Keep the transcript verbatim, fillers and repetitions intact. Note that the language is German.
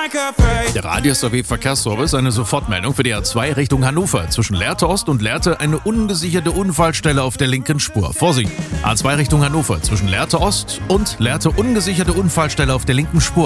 Der Radius A W Verkehrsservice, eine Sofortmeldung für die A zwei Richtung Hannover. Zwischen Lehrte Ost und Lehrte eine ungesicherte Unfallstelle auf der linken Spur. Vorsicht! A zwei Richtung Hannover. Zwischen Lehrte Ost und Lehrte ungesicherte Unfallstelle auf der linken Spur.